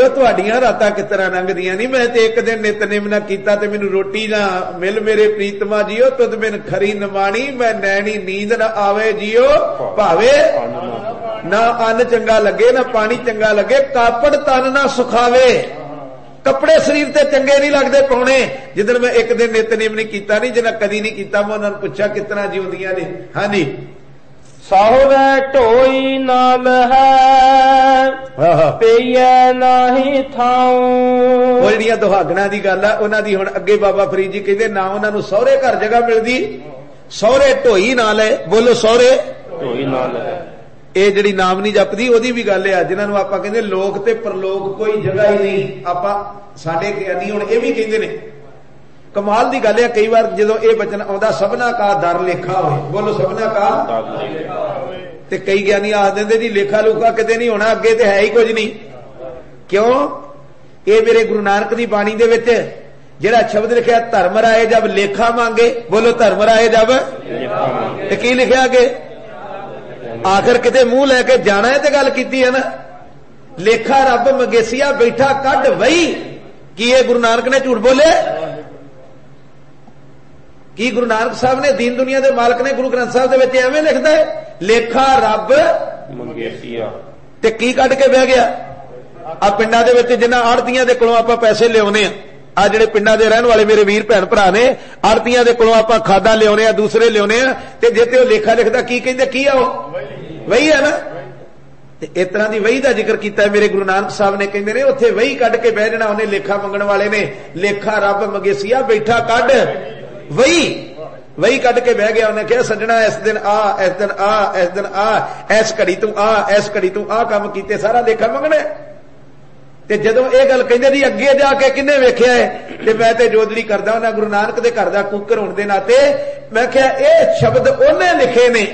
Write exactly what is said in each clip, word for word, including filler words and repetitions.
JIO ਤੁਹਾਡੀਆਂ ਰਾਤਾਂ किस तरह लंघदियां नहीं। मैं ते एक दिन नितनेम ना कीता ते मैनू रोटी ना मिल मेरे प्रीतमा जियो तुद बिन खरी नमाणी। मैं नैनी नींद ना आवे जियो भावे ना अन्न चंगा लगे ना पानी चंगा लगे। कापड़ तन ना सुखावे कपड़े शरीर ते चंगे नहीं लगते पाने। जिदन मैं एक दिन नितनेम नहीं कीता नहीं जिन्हें कदी नहीं कीता मैं उन्होंने पूछा कितना जीवदियां ने। हाँ जी साहुरे ढोई नाल है पेइए नाही थाऊ। वो जिहड़ियां दुहागणां दी गल है उन्हां दी हुण अगे बाबा फरीद जी कहंदे ना उन्हां नूं सहुरे घर जगह मिलदी सहुरे ढोई नाल है। बोलो सहुरे ढोई नाल है। ਇਹ ਜਿਹੜੀ ਨਾਮ ਨਹੀਂ ਜਪਦੀ ਉਹਦੀ ਵੀ ਗੱਲ ਆ ਜਿਨ੍ਹਾਂ ਨੂੰ ਆਪਾਂ ਕਹਿੰਦੇ ਲੋਕ ਤੇ ਪਰਲੋਕ ਕੋਈ ਜਗ੍ਹਾ ਹੀ ਨਹੀਂ। ਆਪਾਂ ਸਾਡੇ ਗਿਆਨੀ ਹੁਣ ਇਹ ਵੀ ਕਹਿੰਦੇ ਨੇ ਕਮਾਲ ਦੀ ਗੱਲ ਆ ਕਈ ਵਾਰ ਜਦੋਂ ਇਹ ਬਚਨ ਆਉਂਦਾ ਸਭਨਾ ਕਾ ਦਰ ਲੇਖਾ ਹੋਏ। ਬੋਲੋ ਸਭਨਾ ਕਾ ਤੇ ਕਈ ਗਿਆਨੀ ਆਖ ਦਿੰਦੇ ਜੀ ਲੇਖਾ ਲੂਖਾ ਕਿਤੇ ਨਹੀਂ ਹੋਣਾ ਅੱਗੇ ਤੇ ਹੈ ਹੀ ਕੁਝ ਨਹੀਂ। ਕਿਉਂ ਇਹ ਮੇਰੇ ਗੁਰੂ ਨਾਨਕ ਦੀ ਬਾਣੀ ਦੇ ਵਿੱਚ ਜਿਹੜਾ ਸ਼ਬਦ ਲਿਖਿਆ ਧਰਮ ਰਾਏ ਜਬ ਲੇਖਾ ਮੰਗੇ। ਬੋਲੋ ਧਰਮ ਰਾਏ ਜਬ ਤੇ ਕੀ ਲਿਖਿਆ ਅੱਗੇ आखिर किते मुंह लैके जाना है तो गल कीती है ना। लेखा रब मगेसिया बैठा कड वही की ये गुरु नानक ने झूठ बोले की गुरु नानक साहब ने दीन दुनिया के मालक ने गुरु ग्रंथ साहब के एवं लिखता है लेखा रब मंगेसिया ते की कड के बह गया। आ पिंडां दे विच जिन्हां आड़तियां दे कोलों आपां पैसे लियाउने आ ਜਿਹੜੇ ਪਿੰਡਾਂ ਦੇ ਰਹਿਣ ਵਾਲੇ ਮੇਰੇ ਵੀਰ ਭੈਣ ਭਰਾ ਨੇ ਆੜਤੀਆਂ ਦੇ ਕੋਲੋਂ ਆਪਾਂ ਖਾਦਾ ਲਿਆਉਣੇ ਆ ਦੂਸਰੇ ਲਿਆਉਣੇ ਆ ਤੇ ਜੇ ਤੇ ਉਹ ਲੇਖਾ ਲਿਖਦਾ ਕੀ ਕਹਿੰਦੇ ਕੀ ਆ ਉਹ ਵਹੀ ਹੈ ਨਾ। ਤੇ ਇਸ ਤਰ੍ਹਾਂ ਦੀ ਵਹੀ ਦਾ ਜ਼ਿਕਰ ਕੀਤਾ ਮੇਰੇ ਗੁਰੂ ਨਾਨਕ ਸਾਹਿਬ ਨੇ ਕਹਿੰਦੇ ਨੇ ਉੱਥੇ ਵਹੀ ਕੱਢ ਕੇ ਬਹਿ ਜਾਣਾ ਉਹਨੇ ਲੇਖਾ ਮੰਗਣ ਵਾਲੇ ਨੇ। ਲੇਖਾ ਰੱਬ ਮਗੇਸੀਆ ਬੈਠਾ ਕੱਢ ਵਹੀ ਵਹੀ ਕੱਢ ਕੇ ਬਹਿ ਗਿਆ। ਉਹਨੇ ਕਿਹਾ ਸੱਜਣਾ ਇਸ ਦਿਨ ਆ ਇਸ ਦਿਨ ਆ ਇਸ ਦਿਨ ਆ ਇਸ ਘੜੀ ਤੂੰ ਆ ਇਸ ਘੜੀ ਤੂੰ ਆ ਕੰਮ ਕੀਤੇ ਸਾਰਾ ਲੇਖਾ ਮੰਗਣਾ। ਤੇ ਜਦੋਂ ਇਹ ਗੱਲ ਕਹਿੰਦੇ ਜੀ ਅੱਗੇ ਜਾ ਕੇ ਕਿੰਨੇ ਵੇਖਿਆ ਹੈ ਤੇ ਮੈਂ ਤੇ ਜੋਦੜੀ ਕਰਦਾ ਉਹਨਾਂ ਗੁਰੂ ਨਾਨਕ ਦੇ ਘਰ ਦਾ ਕੂਕਰ ਹੋਣ ਦੇ ਨਾਤੇ ਮੈਂ ਕਿਹਾ ਇਹ ਸ਼ਬਦ ਉਹਨੇ ਲਿਖੇ ਨੇ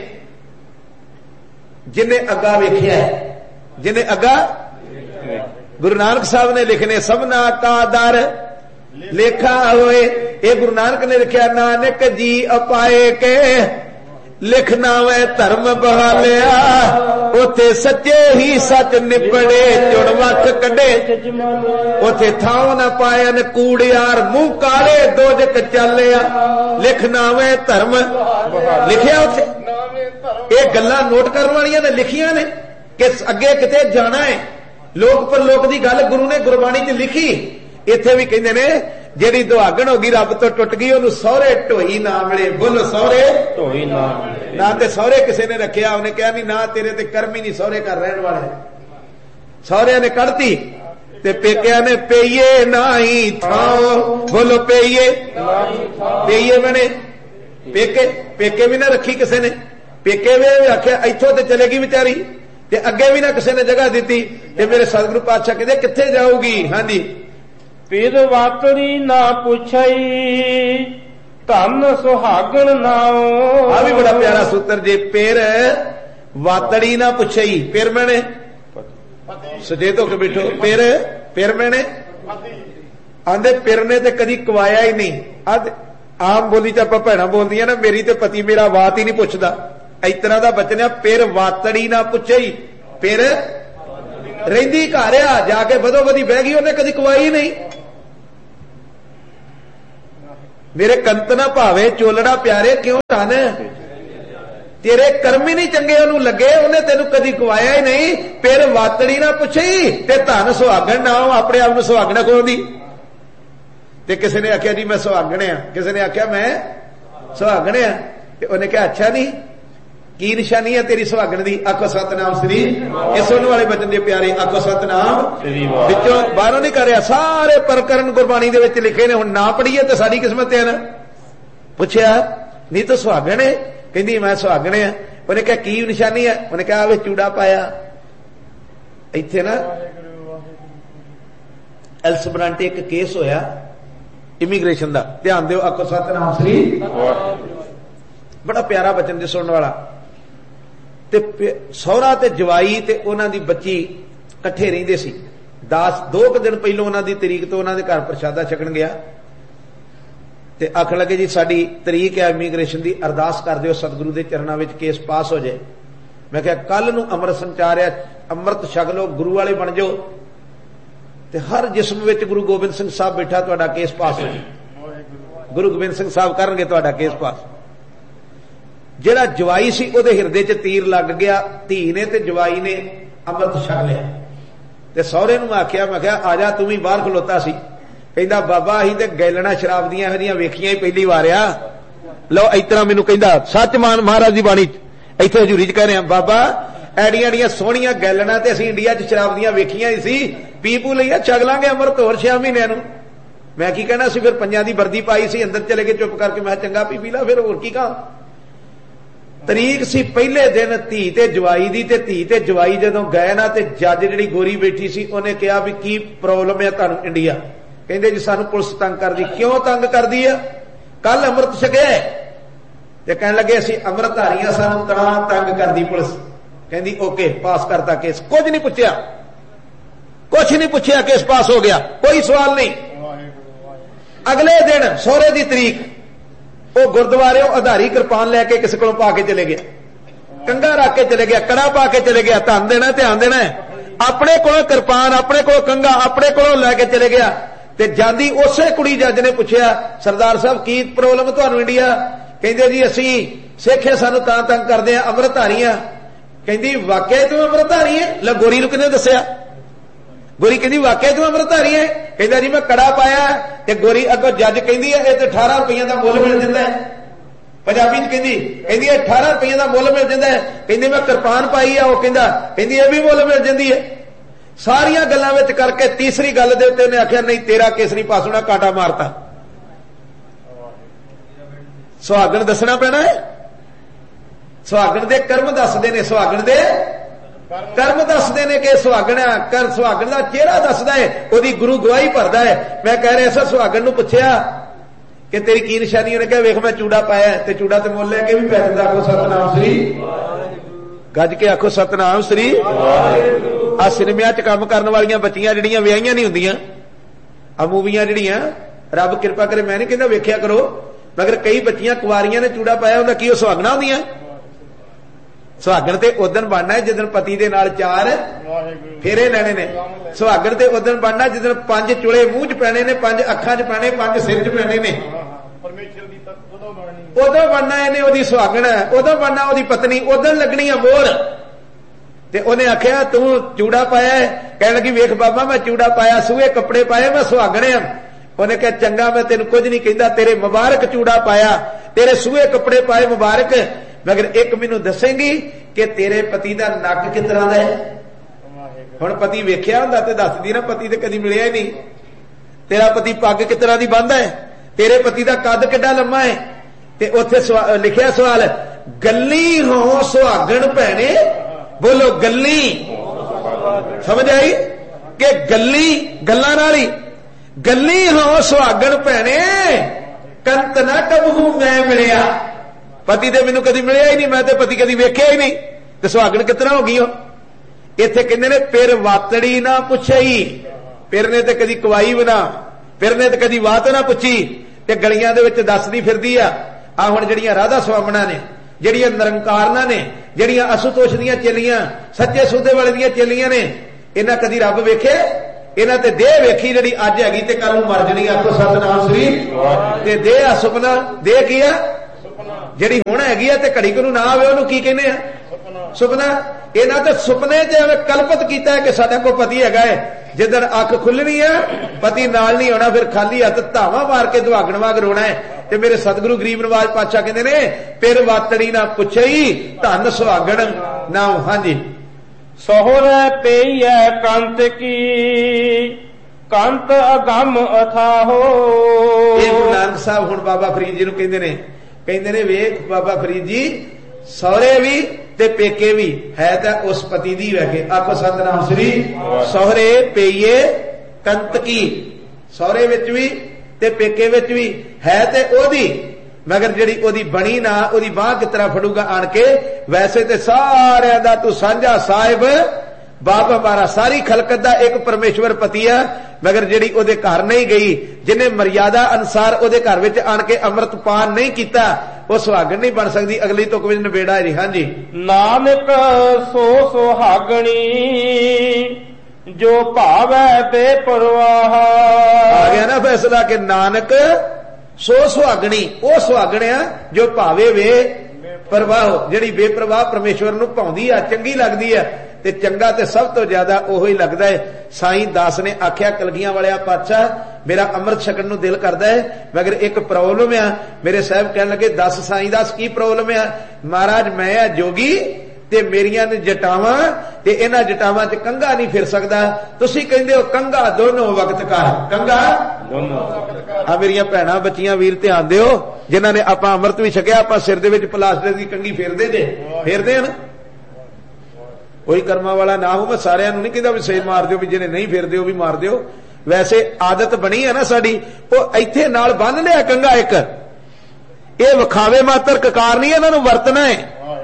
ਜਿਨੇ ਅੱਗਾ ਵੇਖਿਆ ਹੈ ਜਿਨੇ ਅੱਗਾ ਗੁਰੂ ਨਾਨਕ ਸਾਹਿਬ ਨੇ ਲਿਖਨੇ ਸਭਨਾ ਕਾ ਦਰ ਲੇਖਾ ਹੋਏ। ਇਹ ਗੁਰੂ ਨਾਨਕ ਨੇ ਲਿਖਿਆ ਨਾਨਕ ਜੀ ਅਪਾਏ ਕੇ ਲਿਖਣਾ ਵੈ ਧਰਮ ਬਹਾਲਿਆ ਉਥੇ ਸੱਚੇ ਹੀ ਸੱਚ ਨਿਪੜੇ ਚੁਣ ਵੱਖ ਕੱਢੇ ਉਥੇ ਥਾਂ ਨਾ ਪਾਇਨ ਕੂੜਿਆਰ ਮੂੰਹ ਕਾਲੇ ਦੋਜਕ ਚੱਲਿਆ। ਲਿਖਣਾ ਵੈ ਧਰਮ ਲਿਖਿਆ ਉੱਥੇ ਇਹ ਗੱਲਾਂ ਨੋਟ ਕਰਨ ਵਾਲੀਆਂ ਨੇ ਲਿਖੀਆਂ ਨੇ ਕਿ ਅੱਗੇ ਕਿਤੇ ਜਾਣਾ ਹੈ। ਲੋਕ ਪਰਲੋਕ ਦੀ ਗੱਲ ਗੁਰੂ ਨੇ ਗੁਰਬਾਣੀ 'ਚ ਲਿਖੀ। ਇੱਥੇ ਵੀ ਕਹਿੰਦੇ ਨੇ ਜਿਹੜੀ ਦੁਹਾਗਣ ਹੋ ਗਈ ਰੱਬ ਤੋਂ ਟੁੱਟ ਗਈ ਉਹਨੂੰ ਸਹੁਰੇ ਢੋਈ ਨਾ ਮਿਲੇ। ਬੋਲੋ ਸਹੁਰੇ ਢੋਈ ਨਾ ਨਾ ਤੇ ਸਹੁਰੇ ਕਿਸੇ ਨੇ ਰੱਖਿਆ ਉਹਨੇ ਕਿਹਾ ਨਹੀਂ ਨਾ ਤੇਰੇ ਤੇ ਕਰਮ ਹੀ ਨਹੀਂ ਸਹੁਰੇ ਘਰ ਰਹਿਣ ਵਾਲੇ। ਸਹੁਰਿਆਂ ਨੇ ਕੱਢਤੀ ਤੇ ਪੇਕਿਆਂ ਨੇ ਪਈਏ ਨਹੀਂ ਥਾਂ। ਬੋਲੋ ਪਈਏ ਪਈਏ ਬਣੇ ਪੇਕੇ ਪੇਕੇ ਵੀ ਨਾ ਰੱਖੀ ਕਿਸੇ ਨੇ। ਪੇਕੇ ਵੀ ਆਖਿਆ ਇੱਥੋਂ ਤੇ ਚਲੇਗੀ ਵਿਚਾਰੀ ਤੇ ਅੱਗੇ ਵੀ ਨਾ ਕਿਸੇ ਨੇ ਜਗ੍ਹਾ ਦਿੱਤੀ। ਤੇ ਮੇਰੇ ਸਤਿਗੁਰੂ ਪਾਤਸ਼ਾਹ ਕਹਿੰਦੇ ਕਿੱਥੇ ਜਾਊਗੀ। ਹਾਂਜੀ ਪੀਰ ਵਾਤੜੀ ਨਾ ਪੁੱਛਈ ਧਨ ਸੁਹਾਗਣ ਨਾਉ। ਆ ਵੀ ਬੜਾ ਪਿਆਰਾ ਸੂਤਰ ਜੇ ਪੀਰ ਵਾਤੜੀ ਨਾ ਪੁੱਛਈ ਪੀਰ ਮੈਨੇ ਸਜੇ ਹੋ ਕੇ ਬੈਠੋ ਪੀਰ ਪੀਰ ਮੈਨੇ ਆਂਦੇ ਪੀਰ ਨੇ ਤੇ ਕਦੀ ਕਵਾਇਆ ਹੀ ਨਹੀਂ। ਅੱਜ ਆਮ ਬੋਲੀ ਚ ਆਪਾਂ ਭੈਣਾਂ ਬੋਲਦੀਆਂ ਨਾ ਮੇਰੀ ਤੇ ਪਤੀ ਮੇਰਾ ਬਾਤ ਹੀ ਨਹੀਂ ਪੁੱਛਦਾ ਇਸ ਤਰ੍ਹਾਂ ਦਾ ਬਚਨ ਆ ਪੀਰ ਵਾਤੜੀ ਨਾ ਪੁੱਛਈ। ਪੀਰ ਰਹਿੰਦੀ ਘਰ ਆ ਜਾ ਕੇ ਵਧੋ ਵਧੀ ਬਹਿ ਗਈ ਉਹਨੇ ਕਦੀ ਕਵਾਈ ਨਹੀਂ। ਮੇਰੇ ਕੰਤ ਨਾ ਭਾਵੇ ਚੋਲੜਾ ਪਿਆਰੇ ਕਿਉਂ ਧਨ ਤੇਰੇ ਕਰਮ ਹੀ ਨਹੀਂ ਚੰਗੇ ਉਹਨੂੰ ਲੱਗੇ ਉਹਨੇ ਤੈਨੂੰ ਕਦੀ ਕਵਾਇਆ ਹੀ ਨਹੀਂ। ਫਿਰ ਵਾਤੜੀ ਨਾ ਪੁੱਛੀ ਤੇ ਧਨ ਸੁਹਾਗਣ ਨਾ ਆਪਣੇ ਆਪ ਨੂੰ ਸੁਹਾਗਣਾ ਕੋਦੀ। ਤੇ ਕਿਸੇ ਨੇ ਆਖਿਆ ਜੀ ਮੈਂ ਸੁਹਾਗਣ ਆ ਕਿਸੇ ਨੇ ਆਖਿਆ ਮੈਂ ਸੁਹਾਗਣ ਆ ਤੇ ਉਹਨੇ ਕਿਹਾ ਅੱਛਾ ਨਹੀਂ ਕੀ ਨਿਸ਼ਾਨੀ ਹੈ ਤੇਰੀ ਸੁਹਾਗਣ ਦੀ। ਆਖੋ ਸਤਨਾਮ ਸ੍ਰੀ ਇਹ ਸੁਣਨ ਵਾਲੇ ਬਚਨ ਦੇ ਪਿਆਰੇ ਆਖੋ ਸਤਨਾਮ ਵਿੱਚੋਂ ਬਾਹਰੋਂ ਨਹੀਂ ਕਰ ਰਿਹਾ ਸਾਰੇ ਪ੍ਰਕਰਨ ਗੁਰਬਾਣੀ ਦੇ ਵਿੱਚ ਲਿਖੇ ਨੇ। ਹੁਣ ਨਾ ਪੜੀਏ ਤੇ ਸਾਡੀ ਕਿਸਮਤ ਹੈ ਨਾ। ਪੁੱਛਿਆ ਨਹੀਂ ਤਾਂ ਸੁਹਾਗਣ ਹੈ ਕਹਿੰਦੀ ਮੈਂ ਸੁਹਾਗਣ ਆ। ਉਹਨੇ ਕਿਹਾ ਕੀ ਨਿਸ਼ਾਨੀ ਹੈ ਉਹਨੇ ਕਿਹਾ ਆਵੇ ਚੂੜਾ ਪਾਇਆ। ਇੱਥੇ ਨਾ ਐਲਸਬਰਾਂਟੇ ਇੱਕ ਕੇਸ ਹੋਇਆ ਇਮੀਗ੍ਰੇਸ਼ਨ ਦਾ ਧਿਆਨ ਦਿਓ। ਆਖੋ ਸਤਨਾਮ ਸ੍ਰੀ ਬੜਾ ਪਿਆਰਾ ਬਚਨ ਜੇ ਸੁਣਨ ਵਾਲਾ। ਤੇ ਸਹੁਰਾ ਤੇ ਜਵਾਈ ਤੇ ਉਹਨਾਂ ਦੀ ਬੱਚੀ ਇਕੱਠੇ ਰਹਿੰਦੇ ਸੀ। ਦਸ ਦੋ ਕੁ ਦਿਨ ਪਹਿਲੋਂ ਉਹਨਾਂ ਦੀ ਤਰੀਕ ਤੋਂ ਉਹਨਾਂ ਦੇ ਘਰ ਪ੍ਰਸ਼ਾਦਾ ਛਕਣ ਗਿਆ ਤੇ ਆਖਣ ਲੱਗੇ ਜੀ ਸਾਡੀ ਤਰੀਕ ਹੈ ਇਮੀਗ੍ਰੇਸ਼ਨ ਦੀ ਅਰਦਾਸ ਕਰ ਦਿਓ ਸਤਿਗੁਰੂ ਦੇ ਚਰਨਾਂ ਵਿੱਚ ਕੇਸ ਪਾਸ ਹੋ ਜਾਏ। ਮੈਂ ਕਿਹਾ ਕੱਲ ਨੂੰ ਅੰਮ੍ਰਿਤ ਸੰਚਾਰਿਆ ਅੰਮ੍ਰਿਤ ਛਕ ਲਓ ਗੁਰੂ ਵਾਲੇ ਬਣ ਜਾਓ ਤੇ हर जिस्म विच गुरु गोबिंद सिंह साहब बैठा तुहाडा केस पास हो। गुरु गोबिंद सिंह साहब करनगे तुहाडा केस पास। जिहड़ा जवाई सी उहदे हिरदे च तीर लग गया। धी ने ते जवाई ने अमृत छक लिया ते सहुरे नूं आख्या, मैं कहा आ जा, तू भी बाहर खलोता सी। कहंदा बाबा असीं ते गैलना शराब दियां इहो जिहियां वेखियां ही पहली वार आ। लो इतना मैनूं कहंदा सच मान महाराज दी बाणी इत्थे हजूरी च कह रहे हैं, बाबा ਐਡੀਆਂ ਐਡੀਆਂ ਸੋਹਣੀਆਂ ਗੈਲਣਾ ਤੇ ਅਸੀਂ ਇੰਡੀਆ 'ਚ ਸ਼ਰਾਬ ਦੀਆਂ ਵੇਖੀਆਂ ਹੀ ਸੀ, ਪੀ ਪੂ ਲਈਆ ਛਕ ਲਾਂਗੇ ਅਮਰਤ ਹੋਰ ਛੇ ਮਹੀਨਿਆਂ ਨੂੰ। ਮੈਂ ਕੀ ਕਹਿਣਾ ਸੀ, ਫਿਰ ਪੰਜਾਂ ਦੀ ਵਰਦੀ ਪਾਈ ਸੀ, ਅੰਦਰ ਚਲੇ ਗਏ ਚੁੱਪ ਕਰਕੇ। ਮੈਂ ਚੰਗਾ ਪੀ ਪੀ ਲਾ, ਫਿਰ ਹੋਰ ਕੀ ਕਹਾਂ। ਤਰੀਕ ਸੀ ਪਹਿਲੇ ਦਿਨ ਧੀ ਤੇ ਜਵਾਈ ਦੀ, ਤੇ ਧੀ ਤੇ ਜਵਾਈ ਜਦੋਂ ਗਏ ਨਾ ਤੇ ਜੱਜ ਜਿਹੜੀ ਗੋਰੀ ਬੈਠੀ ਸੀ ਉਹਨੇ ਕਿਹਾ ਵੀ ਕੀ ਪ੍ਰੋਬਲਮ ਹੈ ਤੁਹਾਨੂੰ ਇੰਡੀਆ। ਕਹਿੰਦੇ ਜੀ ਸਾਨੂੰ ਪੁਲਿਸ ਤੰਗ ਕਰਦੀ। ਕਿਉਂ ਤੰਗ ਕਰਦੀ ਆ? ਕੱਲ ਅੰਮ੍ਰਿਤ ਛਕਿਆ ਤੇ ਕਹਿਣ ਲੱਗੇ ਅਸੀਂ ਅੰਮ੍ਰਿਤਧਾਰੀਆਂ, ਸਾਨੂੰ ਤਾਂ ਤੰਗ ਕਰਦੀ ਪੁਲਿਸ। ਕਹਿੰਦੀ ਓਕੇ ਪਾਸ ਕਰਤਾ ਕੇਸ। ਕੁਝ ਨਹੀਂ ਪੁੱਛਿਆ, ਕੁਛ ਨਹੀਂ ਪੁੱਛਿਆ, ਕੇਸ ਪਾਸ ਹੋ ਗਿਆ, ਕੋਈ ਸਵਾਲ ਨਹੀਂ। ਅਗਲੇ ਦਿਨ ਸਹੁਰੇ ਦੀ ਤਰੀਕ ਉਹ ਗੁਰਦੁਆਰਿਓਂ ਆਧਾਰੀ ਕਿਰਪਾਨ ਲੈ ਕੇ ਕਿਸੇ ਕੋਲੋਂ ਪਾ ਕੇ ਚਲੇ ਗਿਆ, ਕੰਘਾ ਰੱਖ ਕੇ ਚਲੇ ਗਿਆ, ਕੜਾ ਪਾ ਕੇ ਚਲੇ ਗਿਆ। ਧਨ ਦੇਣਾ, ਧਿਆਨ ਦੇਣਾ। ਆਪਣੇ ਕੋਲੋਂ ਕਿਰਪਾਨ, ਆਪਣੇ ਕੋਲੋਂ ਕੰਘਾ, ਆਪਣੇ ਕੋਲੋਂ ਲੈ ਕੇ ਚਲੇ ਗਿਆ। ਤੇ ਜਾਂਦੀ ਉਸੇ ਕੁੜੀ ਜੱਜ ਨੇ ਪੁੱਛਿਆ, ਸਰਦਾਰ ਸਾਹਿਬ ਕੀ ਪ੍ਰੋਬਲਮ ਤੁਹਾਨੂੰ ਇੰਡੀਆ? ਕਹਿੰਦੇ ਜੀ ਅਸੀਂ ਸਿੱਖ ਹੈ, ਸਾਨੂੰ ਤਾਂ ਤੰਗ ਕਰਦੇ ਆ, ਅੰਮ੍ਰਿਤਧਾਰੀ ਆ। ਕਹਿੰਦੀ ਵਾਕਿਆ ਤੂੰ ਅੰਮ੍ਰਿਤਧਾਰੀ ਹੈ? ਲੈ ਗੋਰੀ ਨੂੰ ਕਿਹਨੇ ਦੱਸਿਆ? ਗੋਰੀ ਕਹਿੰਦੀ ਵਾਕਿਆ ਤੂੰ ਅੰਮ੍ਰਿਤਧਾਰੀ ਹੈ? ਕਹਿੰਦਾ ਜੀ ਮੈਂ ਕੜਾ ਪਾਇਆ। ਤੇ ਗੋਰੀ ਅੱਗੋਂ ਜੱਜ ਕਹਿੰਦੀ ਹੈ ਇਹ ਤੇ ਅਠਾਰਾਂ ਰੁਪਈਆਂ ਦਾ ਮੁੱਲ ਮਿਲ ਜਾਂਦਾ ਹੈ। ਪੰਜਾਬੀ ਚ ਕਹਿੰਦੀ ਕਹਿੰਦੀ ਅਠਾਰਾਂ ਰੁਪਈਆਂ ਦਾ ਮੁੱਲ ਮਿਲ ਜਾਂਦਾ ਹੈ। ਕਹਿੰਦੀ ਮੈਂ ਕਿਰਪਾਨ ਪਾਈ ਆ। ਉਹ ਕਹਿੰਦਾ ਕਹਿੰਦੀ ਇਹ ਵੀ ਮੁੱਲ ਮਿਲ ਜਾਂਦੀ ਹੈ। ਸਾਰੀਆਂ ਗੱਲਾਂ ਵਿੱਚ ਕਰਕੇ ਤੀਸਰੀ ਗੱਲ ਦੇ ਉੱਤੇ ਉਹਨੇ ਆਖਿਆ ਨਹੀਂ ਤੇਰਾ ਕੇਸ ਨਹੀਂ ਪਾਸ ਹੋਣਾ, ਕਾਂਟਾ ਮਾਰਤਾ। ਸੁਹਾਗਣ ਦੱਸਣਾ ਪੈਣਾ ਹੈ। ਸੁਹਾਗਣ ਦੇ ਕਰਮ ਦੱਸਦੇ ਨੇ, ਸੁਹਾਗਣ ਦੇ ਕਰਮ ਦੱਸਦੇ ਨੇ ਕਿ ਸੁਹਾਗਣ ਕਰ, ਸੁਹਾਗਣ ਦਾ ਚਿਹਰਾ ਦੱਸਦਾ ਹੈ, ਉਹਦੀ ਗੁਰੂ ਗਵਾਹੀ ਭਰਦਾ ਹੈ। ਮੈਂ ਕਹਿ ਰਿਹਾ ਸਾਂ ਸੁਹਾਗਣ ਨੂੰ ਪੁੱਛਿਆ ਕਿ ਤੇਰੀ ਕੀ ਨਿਸ਼ਾਨੀ? ਉਹਨੇ ਕਿਹਾ ਵੇਖ ਮੈਂ ਚੂੜਾ ਪਾਇਆ। ਤੇ ਚੂੜਾ ਤੇ ਮੁੱਲ ਲੈ ਕੇ ਵੀ ਪੈ ਜਾਂਦਾ। ਆਖੋ ਸਤਨਾਮ ਸ੍ਰੀ, ਗੱਜ ਕੇ ਆਖੋ ਸਤਨਾਮ ਸ੍ਰੀ। ਆ ਸਿਨੇਮਿਆਂ 'ਚ ਕੰਮ ਕਰਨ ਵਾਲੀਆਂ ਬੱਚੀਆਂ ਜਿਹੜੀਆਂ ਵਿਆਹੀਆਂ ਨਹੀਂ ਹੁੰਦੀਆਂ, ਆ ਮੂਵੀਆਂ ਜਿਹੜੀਆਂ, ਰੱਬ ਕਿਰਪਾ ਕਰੇ, ਮੈਂ ਨਹੀਂ ਕਹਿੰਦਾ ਵੇਖਿਆ ਕਰੋ, ਮਗਰ ਕਈ ਬੱਚੀਆਂ ਕੁਆਰੀਆਂ ਨੇ ਚੂੜਾ ਪਾਇਆ ਹੁੰਦਾ, ਕੀ ਉਹ ਸੁਹਾਗਣਾ ਹੁੰਦੀਆਂ? ਸੁਹਾਗਣ ਤੇ ਉਦਣ ਬਣਨਾ ਹੈ ਜਿੱਦਣ ਪਤੀ ਦੇ ਨਾਲ ਚਾਰ ਫੇਰੇ ਲੈਣੇ ਨੇ। ਸੁਹਾਗਣ ਤੇ ਉਦਣ ਬਣਨਾ ਜਿੱਦਣ ਪੰਜ ਚੁਲੇ ਮੂੰਹ 'ਚ ਪੈਣੇ ਨੇ, ਪੰਜ ਅੱਖਾਂ 'ਚ ਪੈਣੇ, ਪੰਜ ਸਿਰ 'ਚ ਪੈਣੇ ਨੇ। ਉਦੋਂ ਬਣਨਾ ਇਹਨੇ ਉਹਦੀ ਸੁਹਾਗਣ, ਉਦੋਂ ਬਣਨਾ ਉਹਦੀ ਪਤਨੀ, ਉਦੋਂ ਲੱਗਣੀ ਆ ਮੋਹਰ। ਤੇ ਉਹਨੇ ਆਖਿਆ ਤੂੰ ਚੂੜਾ ਪਾਇਆ? ਕਹਿਣ ਲੱਗੀ ਵੇਖ ਬਾਬਾ ਮੈਂ ਚੂੜਾ ਪਾਇਆ, ਸੂਹੇ ਕੱਪੜੇ ਪਾਏ, ਮੈਂ ਸੁਹਾਗਣ ਆ। ਉਹਨੇ ਕਿਹਾ ਚੰਗਾ ਮੈਂ ਤੈਨੂੰ ਕੁਝ ਨਹੀਂ ਕਹਿੰਦਾ, ਤੇਰੇ ਮੁਬਾਰਕ ਚੂੜਾ ਪਾਇਆ, ਤੇਰੇ ਸੂਹੇ ਕੱਪੜੇ ਪਾਏ, ਮੁਬਾਰਕ। ਮਗਰ ਇੱਕ ਮੈਨੂੰ ਦੱਸੇਂਗੀ ਕਿ ਤੇਰੇ ਪਤੀ ਦਾ ਨੱਕ ਕਿਸ ਤਰ੍ਹਾਂ ਦਾ ਹੈ? ਹੁਣ ਪਤੀ ਵੇਖਿਆ ਹੁੰਦਾ ਤੇ ਦੱਸਦੀ ਨਾ, ਪਤੀ ਤੇ ਕਦੀ ਮਿਲਿਆ ਹੀ ਨਹੀਂ। ਤੇਰਾ ਪਤੀ ਪੱਗ ਕਿਸ ਤਰ੍ਹਾਂ ਦੀ ਬੰਨ੍ਹਦਾ ਹੈ? ਤੇਰੇ ਪਤੀ ਦਾ ਕੱਦ ਕਿੱਡਾ ਲੰਮਾ ਹੈ? ਤੇ ਉੱਥੇ ਲਿਖਿਆ ਸਵਾਲ, ਗੱਲੀ ਹੋ ਸੁਹਾਗਣ ਭੈਣੇ, ਬੋਲੋ ਗੱਲੀ। ਸਮਝ ਆਈ ਕਿ ਗੱਲੀ ਗੱਲਾਂ ਨਾਲ ਹੀ, ਗੱਲੀ ਹੋ ਸੁਹਾਗਣ ਭੈਣੇ, ਕੰਤ ਨਾ ਕਬਹੂ ਮੈਂ ਮਿਲਿਆ। ਪਤੀ ਤੇ ਮੈਨੂੰ ਕਦੀ ਮਿਲਿਆ ਹੀ ਨਹੀਂ, ਮੈਂ ਤੇ ਪਤੀ ਕਦੀ ਵੇਖਿਆ ਹੀ ਨਹੀਂ, ਤੇ ਸੁਹਾਗਣ ਕਿਤਨਾ ਹੋ ਗਈ? ਇੱਥੇ ਕਹਿੰਦੇ ਨੇ ਪਿਰ ਵਾਤੜੀ ਨਾ ਪੁੱਛਈ। ਪਿਰ ਨੇ ਤੇ ਕਦੀ ਕਵਾਈ ਬਣਾ, ਪਿਰ ਨੇ ਤੇ ਕਦੀ ਵਾਤ ਨਾ ਪੁੱਛੀ, ਤੇ ਗਲੀਆਂ ਦੇ ਵਿੱਚ ਦੱਸਦੀ ਫਿਰਦੀ ਆ। ਆ ਹੁਣ ਜਿਹੜੀਆਂ ਰਾਧਾ ਸਵਾਮਣਾ ਨੇ, ਜਿਹੜੀਆਂ ਨਿਰੰਕਾਰਨਾਂ ਨੇ, ਜਿਹੜੀਆਂ ਅਸੁਤੋਸ਼ ਦੀਆਂ ਚੇਲੀਆਂ, ਸੱਚੇ ਸੌਦੇ ਵਾਲੇ ਦੀਆਂ ਚੇਲੀਆਂ ਨੇ, ਇਹਨਾਂ ਕਦੀ ਰੱਬ ਵੇਖੇ? ਇਹਨਾਂ ਤੇ ਦੇਹ ਵੇਖੀ ਜਿਹੜੀ ਅੱਜ ਹੈਗੀ ਤੇ ਕੱਲ ਨੂੰ ਮਰ ਜਣੀ। ਆਖੋ ਸਤਨਾਮ ਸ੍ਰੀ। ਤੇ ਦੇਹ ਆ ਸੁਪਨਾ, ਦੇਹ ਕੀ ਆ? ਜਿਹੜੀ ਹੁਣ ਹੈਗੀ ਆ ਤੇ ਘੜੀ ਕੋ ਨੂੰ ਨਾ ਆਵੇ ਉਹਨੂੰ ਕੀ ਕਹਿੰਦੇ ਆ? ਸੁਪਨਾ। ਇਹਨਾਂ ਤੇ ਸੁਪਨੇ 'ਚ ਐਵੇਂ ਕਲਪਤ ਕੀਤਾ ਹੈ ਕਿ ਸਾਡਾ ਕੋਈ ਪਤੀ ਹੈਗਾ ਹੈ। ਜਿੱਦਣ ਅੱਖ ਖੁੱਲਣੀ ਆ ਪਤੀ ਨਾਲ ਨਹੀਂ ਹੋਣਾ, ਫਿਰ ਖਾਲੀ ਹੱਥ ਧਾਵਾ ਮਾਰ ਕੇ ਦੁਹਾਗਣ ਵਾਂਗ ਰੋਣਾ ਹੈ। ਤੇ ਮੇਰੇ ਸਤਿਗੁਰੂ ਗਰੀਬ ਨਵਾਜ ਪਾਤਸ਼ਾਹ ਕਹਿੰਦੇ ਨੇ ਪਿਰ ਵਾਤੜੀ ਨਾ ਪੁੱਛਈ, ਧਨ ਸੁਹਾਗਣ ਨਾ। ਹਾਂਜੀ, ਸਹੁਰੇ ਪਈਐ ਕੰਤ ਕੀ, ਕੰਤ ਅਗੰਮ ਅਥਾਹੋ। ਇਹ ਗੁਰੂ ਨਾਨਕ ਸਾਹਿਬ ਹੁਣ ਬਾਬਾ ਫਰੀਦ ਜੀ ਨੂੰ ਕਹਿੰਦੇ ਨੇ, ਕਹਿੰਦੇ ਨੇ ਵੇਖ ਬਾਬਾ ਫਰੀਦ ਜੀ, ਸਹੁਰੇ ਵੀ ਤੇ ਪੇਕੇ ਵੀ ਹੈ ਤਾਂ ਉਸ ਪਤੀ ਦੀ ਵੈਕੇ। ਆਖੋ ਸਤਨਾਮ ਸ੍ਰੀ। ਸਹੁਰੇ ਪਈਏ ਕੰਤ ਕੀ, ਸਹੁਰੇ ਵਿੱਚ ਵੀ ਤੇ ਪੇਕੇ ਵਿੱਚ ਵੀ ਹੈ ਤੇ ਉਹਦੀ, ਮਗਰ ਜਿਹੜੀ ਉਹਦੀ ਬਣੀ ਨਾ, ਉਹਦੀ ਬਾਂਹ ਕਿਸ ਤਰ੍ਹਾਂ ਫੜੂਗਾ ਆਣ ਕੇ? ਵੈਸੇ ਤੇ ਸਾਰਿਆਂ ਦਾ ਤੂੰ ਸਾਂਝਾ ਸਾਹਿਬ ਬਾਪ ਹਮਾਰਾ, ਸਾਰੀ ਖਲਕਤ ਦਾ ਇੱਕ ਪਰਮੇਸ਼ਵਰ ਪਤੀ ਆ, ਮਗਰ ਜਿਹੜੀ ਉਹਦੇ ਘਰ ਨਹੀਂ ਗਈ, ਜਿਹਨੇ ਮਰਿਆਦਾ ਅਨੁਸਾਰ ਉਹਦੇ ਘਰ ਵਿੱਚ ਆਣ ਕੇ ਅੰਮ੍ਰਿਤ ਪਾਨ ਨਹੀਂ ਕੀਤਾ, ਉਹ ਸੁਹਾਗਣ ਨਹੀਂ ਬਣ ਸਕਦੀ। ਅਗਲੀ ਤੁਕ ਵਿੱਚ ਨਿਬੇੜਾ ਜੀ। ਹਾਂਜੀ, ਨਾਨਕ ਸੋ ਸੁਹਾਗਣੀ जो भावै बेपरवाह। आ गया ना फैसला कि नानक सो सुहागणी, वो सुहागण आ जो भावे वे परवाह, जिहड़ी बेपरवाह परमेश्वर नूं भाउंदी आ, चंगी लगदी आ। ते चंगा ते सब तो ज्यादा ओह ही लगदा है। साईं दास ने आख्या कलगियां वालिया पातशाह मेरा अमृत छकण नूं दिल करदा है, मगर एक प्रॉब्लम आ। मेरे साहब कहण लगे दस साईं दास की प्रॉब्लम आ? महाराज मैं आ जोगी ते मेरियां ने जटावां ते इन्हां जटावां च कंघा नहीं फिर सकदा। तुसीं कहंदे हो कंघा दोनों वक्त का, कंघा दोनों आ। मेरियां भैणां बच्चियां वीर ध्यान दिओ, जिन्हां ने आपां अमृत भी छकिया, आपां सिर दे विच प्लास्टर दी कंघी फेरदे जे, फेरदे हन। कोई कर्मा वाला ना हो, मैं सारिਆਂ ਨੂੰ नहीं कहता भी सेल मार दिओ, भी जिन्हें नहीं फेरदे हो भी मार दिओ। वैसे आदत बनी है ना साडी, ਉਹ ਇੱਥੇ ਨਾਲ ਬੰਨ ਲਿਆ ਕੰਘਾ ਇੱਕ, ਇਹ ਵਿਖਾਵੇ ਮਾਤਰ ਕਕਾਰ नहीं, ਇਹਨਾਂ ਨੂੰ ਵਰਤਣਾ है।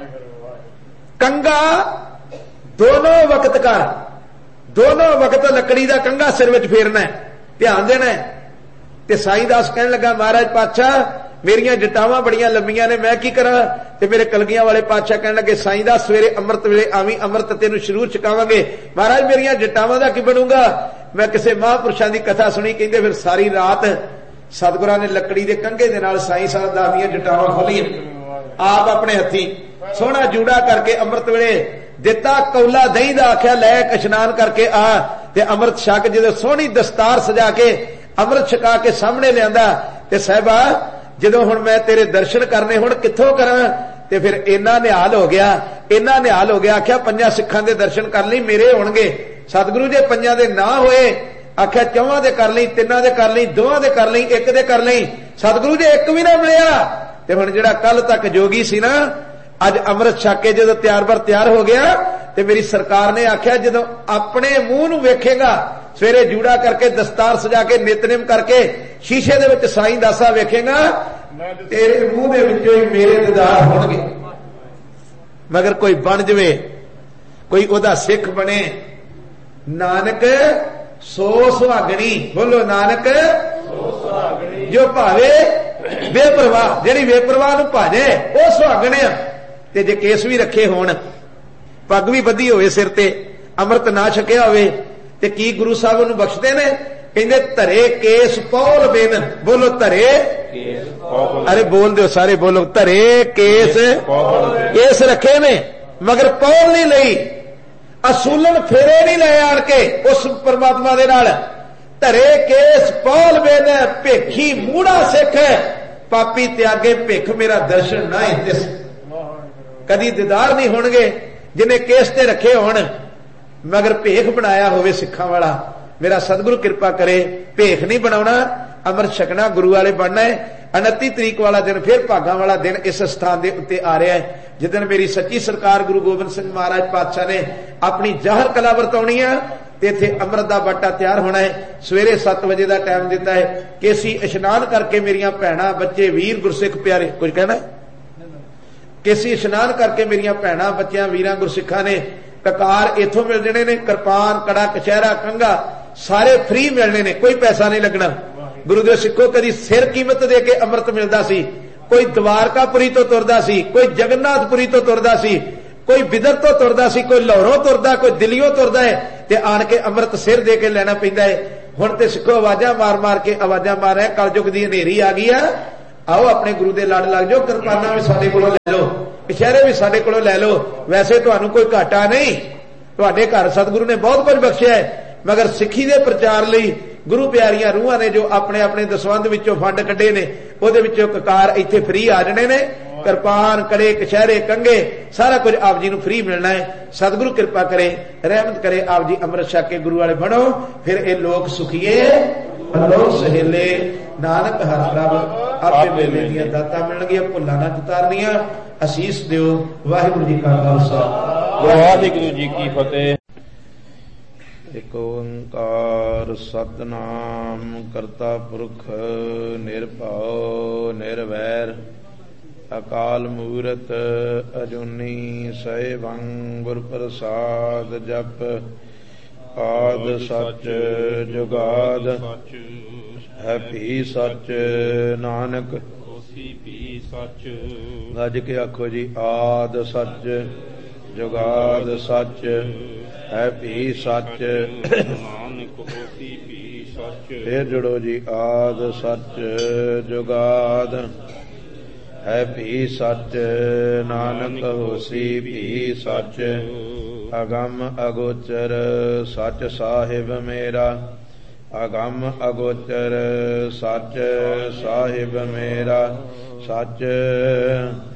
कंघा दोनों वक्त का, दोनों वक्त लकड़ी का कंघा सिर विच फेरना है, ध्यान देना है। ते साईं दास कहने लगा महाराज पातशाह मेरियां जटावां बड़ियां लंबियां ने, मैं की करा? ते मेरे कलगियां वाले पातशाह कहने लगे साईं दास सवेरे अमृत वेले आवी, अमृत तेनू शरूर छकावांगे। महाराज मेरियां जटावां दा की बनूंगा? मैं किसी महापुरुषां दी कथा सुनी, कहंदे फिर सारी रात सतगुरां ने लकड़ी दे कंघे दे नाल साईं साहब दा दीयां जटावां खोलीआं, आप अपने हथी सोहना जूड़ा करके अमृत वेले दिता। कौला दही दा आख्या लै इशनान करके आ, ते अमृत छक जदों सोहनी दस्तार सजा के अमृत छका के सामने लियांदा। ते साहिबा जदों हुण मैं तेरे दर्शन करने हुण कित्थों करां? ते फिर इन्ना निहाल हो गया, इन्ना निहाल हो गया। आख्या पंजां सिखां दे दर्शन कर लई, मेरे होणगे। सतगुरु जे पंजां दे ना होए, आख्या चौहां दे कर लई, तिन्नां दे कर लई, दोहां दे कर लई, एक दे कर लई। सतगुरु जे एक भी ना मिलिया ते हुण जिहड़ा कल तक जोगी सी ना, अज अमृत छक के जदों तैयार बर तैयार हो गया, ते मेरी सरकार ने आख्या जदों अपने मुंह नूं वेखेगा, सवेरे जूड़ा करके दस्तार सजा के नितनेम करके शीशे दे विच साईं दासा वेखेगा, तेरे मुंह दे विचों ही मेरे दीदार होणगे। मगर कोई बन जवे, कोई ओदा सिख बने, नानक सो सुहागणी, बोलो नानक सो सुहागणी जो भावे बेपरवाह, जिहड़ी बेपरवाह नूं भाजे वो सुहागण आ। ते जे केस भी रखे होण, पग भी बधी होवे सिर ते, अमृत ना छकिया होवे, ते की गुरु साहब उहनूं बख्शदे ने? कहंदे धरे केस पौल बिन, बोलो धरे केस पौल, अरे बोल दिओ सारे बोलो, धरे केस केस रखे ने मगर पौल नहीं लई, असूलन फेरे नहीं ले आण के उस परमात्मा दे नाल। धरे केस पौल बिन भेखी मूड़ा सिख, पापी त्यागे भिख मेरा दर्शन ना दिस। कदी दीदार नहीं होणगे जिन्हें केस ते रखे होण, मगर भेख बनाया होवे सिखां वाला। मेरा सतगुरु कृपा करे, भेख नहीं बनाउणा, अमृत छकना, गुरु वाले बनना है। उनतीस तरीक वाला दिन फिर भागां वाला दिन इस स्थान दे उत्ते आ रहा है, जिदन मेरी सच्ची सरकार गुरु गोबिंद सिंह महाराज पातशाह ने अपनी जाहर कला वरताउणी आ, ते इत्थे अमृत दा बाटा तैयार होना है। सवेरे सत्त बजे का टाइम दिता है। केसी इशनान करके मेरियां भैणां बच्चे वीर गुरसिख प्यारे, कुछ कहना? केसी इशनान करके मेरियां भैणां बच्चियां वीरां गुरसिखां ने ककार इथों मिल जाने ने, किरपान कड़ा कचहरा कंघा सारे फ्री मिलने ने, कोई पैसा नहीं लगना। गुरु दे सिखो कदी सिर कीमत दे के अमृत मिलदा सी, कोई द्वारकापुरी तो तुरदा सी, कोई जगन्नाथपुरी तो तुरदा सी, कोई बिदर तो तुरदा सी, कोई लाहौरों तुरदा, कोई दिल्लीओं तुरदा है, ते आण के अमृत सिर दे के लेना पैंदा है। हुण ते सिखो आवाजां मार मार के आवाजां मार रहे, कलयुग दी हनेरी आ गई है, आओ अपने गुरु दे लड़ लग जाओ, किरपाना भी साडे कोलों ले लो, कचहरे भी साडे कोलों ले लो। वैसे तुहानूं कोई घाटा नहीं, तुहाडे घर सतगुरु ने बहुत कुछ बख्शिया है, मगर सिੱਖੀ दे प्रचार लई गुरु प्यारियां रूहां ने जो अपने अपने दसवंध विचों फंड कढे ने, ਉਹਦੇ ਵਿੱਚੋਂ ककार इत्थे फ्री आ जाने ने। किरपान कड़े कचहरे कंघे सारा कुछ आप जी नूं फ्री मिलना है। सतगुरु कृपा करे, रहमत करे, आप जी अमृत छक के गुरु वाले बनो, फिर ये लोग सुखीए लोग सहेले। नानक हर प्रभ आपे मेले दियां दातां मिलणगीआं, भुल्लां ना उतारनियां। असीस दिओ। वाहिगुरू जी का खालसा, वाहिगुरू जी की फतेह। एक ओंकार सतनाम करता पुरख निरभउ निरवैर अकाल मूरत अजूनी सैभं गुर प्रसाद जप आद सच जुगाद है भी सच नानक होसी भी सच। गज के आखो जी आद सच ਜੁਗਾਦ ਸੱਚ ਹੈ ਭੀ ਸੱਚ। ਨਾਨਕ ਹੋਸੀ ਭੀ ਸੱਚ। ਫੇਰ ਜੁੜੋ ਜੀ। ਆਦ ਸੱਚ ਜੁਗਾਦ ਹੈ ਭੀ ਸੱਚ, ਨਾਨਕ ਹੋਸੀ ਭੀ ਸੱਚ। ਅਗੰਮ ਅਗੋਚਰ ਸੱਚ ਸਾਹਿਬ ਮੇਰਾ, ਅਗੰਮ ਅਗੋਚਰ ਸੱਚ ਸਾਹਿਬ ਮੇਰਾ। ਸੱਚ